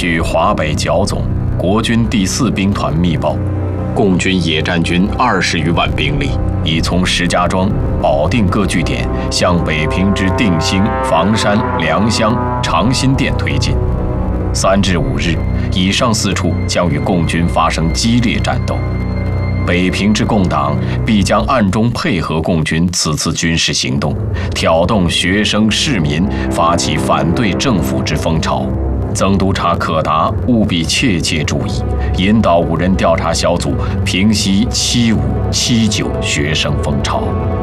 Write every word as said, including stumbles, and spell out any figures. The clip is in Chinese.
据华北剿总、国军第四兵团密报，共军野战军二十余万兵力，已从石家庄、保定各据点向北平之定兴、房山、良乡、长辛店推进。三至五日，以上四处将与共军发生激烈战斗。北平之共党必将暗中配合共军此次军事行动，挑动学生市民发起反对政府之风潮。曾督察可达务必切切注意，引导五人调查小组平息七五、七九学生风潮。